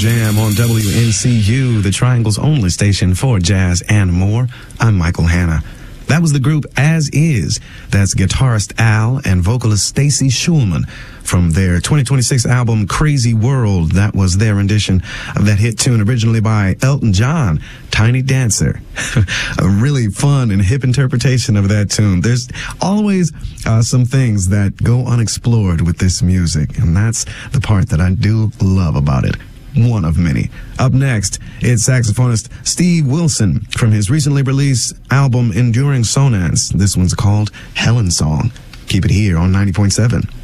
Jam on WNCU, the Triangle's only station for jazz and more. I'm Michael Hanna. That was the group As Is. That's guitarist Al and vocalist Stacy Schulman from their 2026 album Crazy World. That was their rendition of that hit tune originally by Elton John, Tiny Dancer. A really fun and hip interpretation of that tune. There's always some things that go unexplored with this music, and that's the part that I do love about it. One of many. Up next, it's saxophonist Steve Wilson from his recently released album Enduring Sonance. This one's called Helen Song. Keep it here on 90.7.